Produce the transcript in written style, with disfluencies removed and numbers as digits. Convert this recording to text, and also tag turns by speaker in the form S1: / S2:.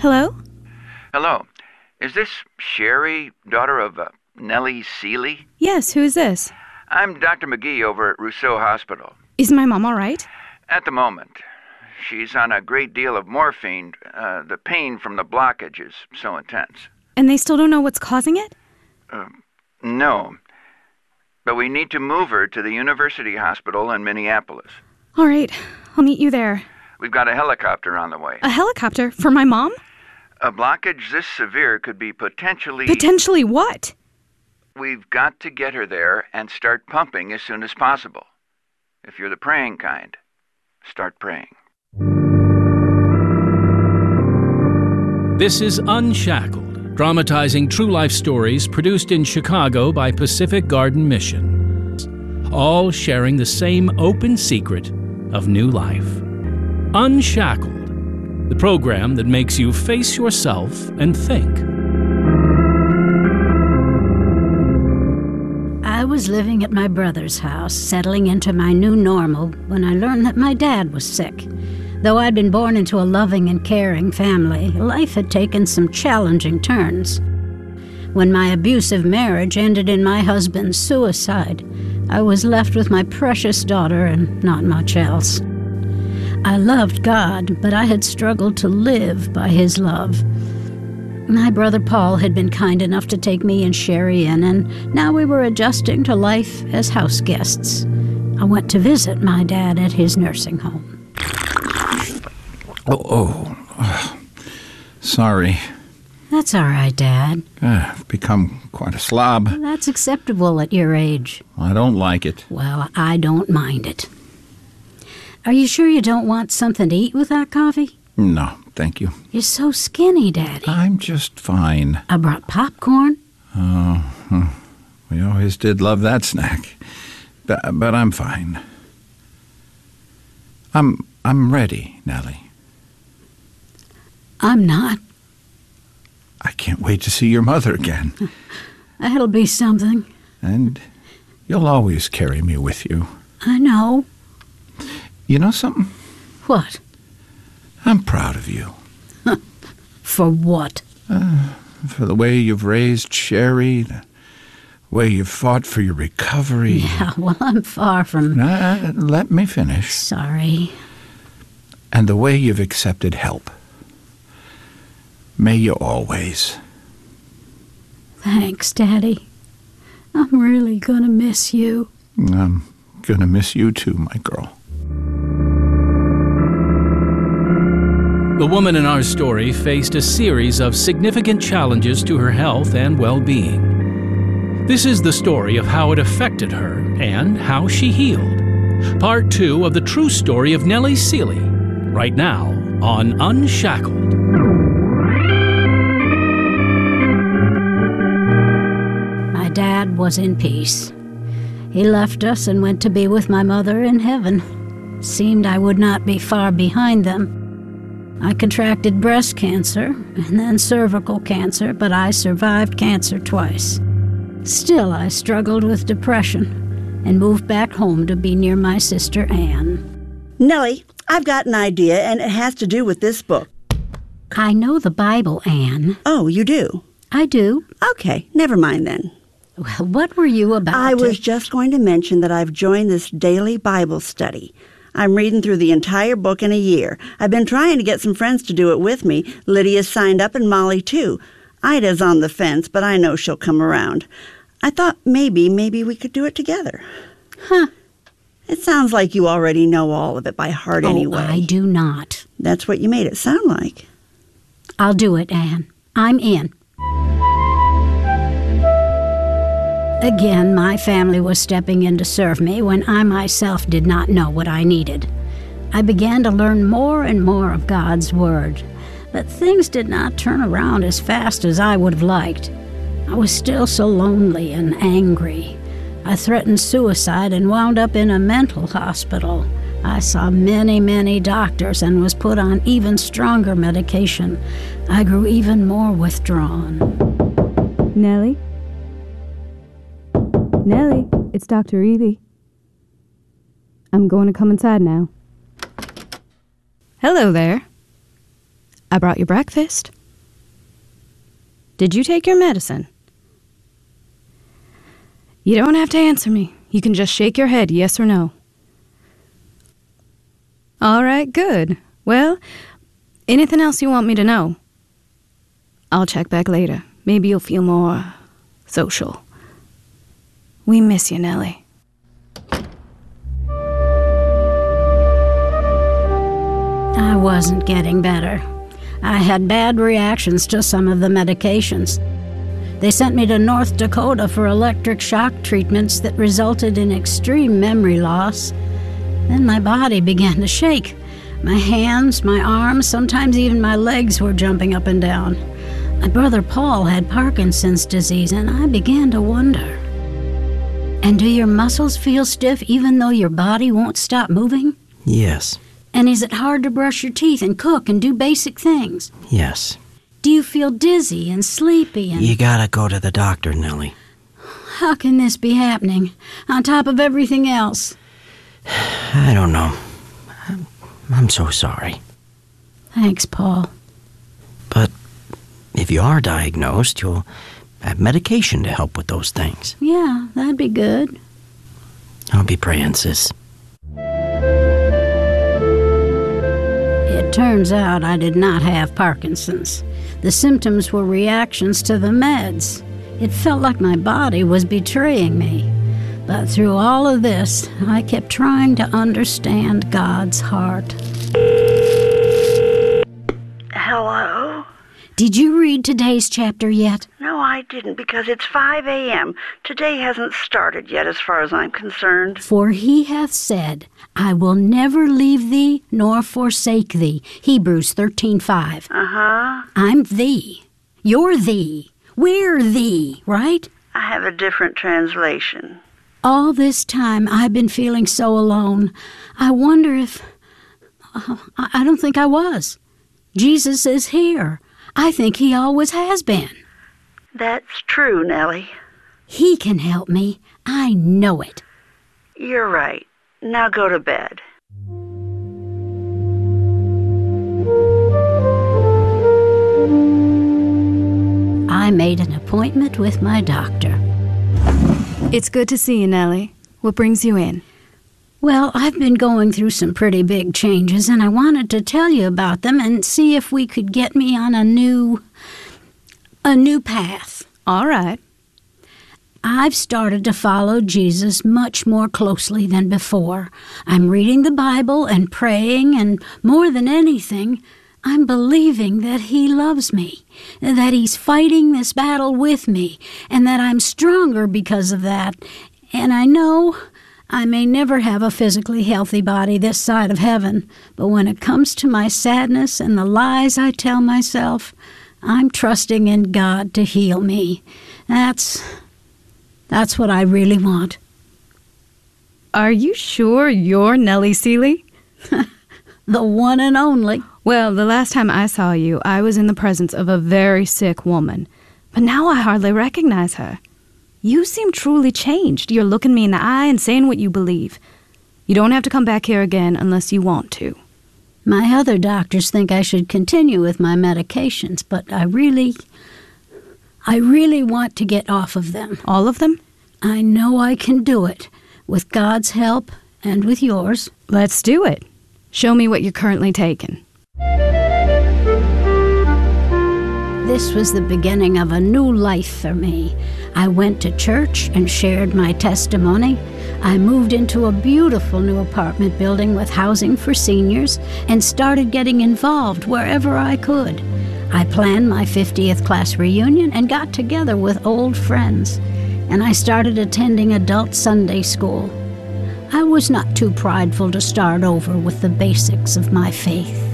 S1: Hello?
S2: Hello. Is this Sherry, daughter of Nellie Seeley?
S1: Yes, who is this?
S2: I'm Dr. McGee over at Rousseau Hospital.
S1: Is my mom all right?
S2: At the moment. She's on a great deal of morphine. The pain from the blockage is so intense.
S1: And they still don't know what's causing it?
S2: No. But we need to move her to the University Hospital in Minneapolis.
S1: All right, I'll meet you there.
S2: We've got a helicopter on the way.
S1: A helicopter? For my mom?
S2: A blockage this severe could be potentially...
S1: Potentially what?
S2: We've got to get her there and start pumping as soon as possible. If you're the praying kind, start praying.
S3: This is Unshackled, dramatizing true life stories produced in Chicago by Pacific Garden Mission, all sharing the same open secret of new life. Unshackled, the program that makes you face yourself and think.
S4: I was living at my brother's house, settling into my new normal, when I learned that my dad was sick. Though I'd been born into a loving and caring family, life had taken some challenging turns. When my abusive marriage ended in my husband's suicide, I was left with my precious daughter and not much else. I loved God, but I had struggled to live by His love. My brother Paul had been kind enough to take me and Sherry in, and now we were adjusting to life as house guests. I went to visit my dad at his nursing home.
S5: Sorry.
S4: That's all right, Dad.
S5: I've become quite a slob.
S4: That's acceptable at your age.
S5: I don't like it.
S4: Well, I don't mind it. Are you sure you don't want something to eat with that coffee?
S5: No, thank you.
S4: You're so skinny, Daddy.
S5: I'm just fine.
S4: I brought popcorn.
S5: We always did love that snack. But I'm fine. I'm ready, Nellie.
S4: I'm not.
S5: I can't wait to see your mother again.
S4: That'll be something.
S5: And you'll always carry me with you.
S4: I know.
S5: You know something?
S4: What?
S5: I'm proud of you.
S4: For what?
S5: For the way you've raised Sherry, the way you've fought for your recovery.
S4: Yeah, well, I'm far from...
S5: Let me finish.
S4: Sorry.
S5: And the way you've accepted help. May you always.
S4: Thanks, Daddy. I'm really gonna miss you.
S5: I'm gonna miss you too, my girl.
S3: The woman in our story faced a series of significant challenges to her health and well-being. This is the story of how it affected her and how she healed. Part 2 of the true story of Nellie Seeley, right now on Unshackled.
S4: My dad was in peace. He left us and went to be with my mother in heaven. Seemed I would not be far behind them. I contracted breast cancer and then cervical cancer, but I survived cancer twice. Still, I struggled with depression and moved back home to be near my sister Anne.
S6: Nellie, I've got an idea, and it has to do with this book.
S4: I know the Bible, Anne.
S6: Oh, you do?
S4: I do.
S6: Okay, never mind then.
S4: Well, what were you about
S6: I was just going to mention that I've joined this daily Bible study. I'm reading through the entire book in a year. I've been trying to get some friends to do it with me. Lydia's signed up and Molly too. Ida's on the fence, but I know she'll come around. I thought maybe we could do it together.
S4: Huh.
S6: It sounds like you already know all of it by heart anyway.
S4: I do not.
S6: That's what you made it sound like.
S4: I'll do it, Anne. I'm in. Again, my family was stepping in to serve me when I myself did not know what I needed. I began to learn more and more of God's Word, but things did not turn around as fast as I would have liked. I was still so lonely and angry. I threatened suicide and wound up in a mental hospital. I saw many doctors and was put on even stronger medication. I grew even more withdrawn.
S1: Nellie? Nellie, it's Dr. Evie. I'm going to come inside now. Hello there. I brought you breakfast. Did you take your medicine? You don't have to answer me. You can just shake your head, yes or no. All right, good. Well, anything else you want me to know? I'll check back later. Maybe you'll feel more social. We miss you, Nellie.
S4: I wasn't getting better. I had bad reactions to some of the medications. They sent me to North Dakota for electric shock treatments that resulted in extreme memory loss. Then my body began to shake. My hands, my arms, sometimes even my legs were jumping up and down. My brother Paul had Parkinson's disease, and I began to wonder. And do your muscles feel stiff even though your body won't stop moving?
S7: Yes.
S4: And is it hard to brush your teeth and cook and do basic things?
S7: Yes.
S4: Do you feel dizzy and sleepy and...
S7: You gotta go to the doctor, Nellie.
S4: How can this be happening, on top of everything else?
S7: I don't know. I'm so sorry.
S4: Thanks, Paul.
S7: But if you are diagnosed, you'll have medication to help with those things.
S4: Yeah, that'd be good.
S7: I'll be praying, sis.
S4: It turns out I did not have Parkinson's. The symptoms were reactions to the meds. It felt like my body was betraying me. But through all of this, I kept trying to understand God's heart.
S6: Hello?
S4: Did you read today's chapter yet?
S6: No, I didn't, because it's 5 a.m. Today hasn't started yet as far as I'm concerned.
S4: For he hath said, I will never leave thee nor forsake thee. Hebrews 13:5.
S6: Uh-huh.
S4: I'm thee. You're thee. We're thee, right?
S6: I have a different translation.
S4: All this time I've been feeling so alone. I wonder if... I don't think I was. Jesus is here. I think he always has been.
S6: That's true, Nellie.
S4: He can help me. I know it.
S6: You're right. Now go to bed.
S4: I made an appointment with my doctor.
S1: It's good to see you, Nellie. What brings you in?
S4: Well, I've been going through some pretty big changes, and I wanted to tell you about them and see if we could get me on a new path.
S1: All right.
S4: I've started to follow Jesus much more closely than before. I'm reading the Bible and praying, and more than anything, I'm believing that he loves me, that he's fighting this battle with me, and that I'm stronger because of that. And I know I may never have a physically healthy body this side of heaven, but when it comes to my sadness and the lies I tell myself, I'm trusting in God to heal me. That's what I really want.
S1: Are you sure you're Nellie Seeley?
S4: The one and only.
S1: Well, the last time I saw you, I was in the presence of a very sick woman. But now I hardly recognize her. You seem truly changed. You're looking me in the eye and saying what you believe. You don't have to come back here again unless you want to.
S4: My other doctors think I should continue with my medications, but I really want to get off of them.
S1: All of them?
S4: I know I can do it, with God's help and with yours.
S1: Let's do it. Show me what you're currently taking.
S4: This was the beginning of a new life for me. I went to church and shared my testimony. I moved into a beautiful new apartment building with housing for seniors and started getting involved wherever I could. I planned my 50th class reunion and got together with old friends. And I started attending adult Sunday school. I was not too prideful to start over with the basics of my faith.